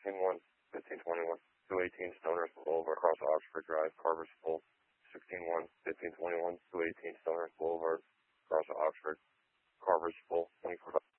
16-1, 1521, 218 Stonehurst Boulevard, across Oxford Drive, Carversville. 16-1, 1521, 218 Stonehurst Boulevard, across Oxford, Carversville, 24.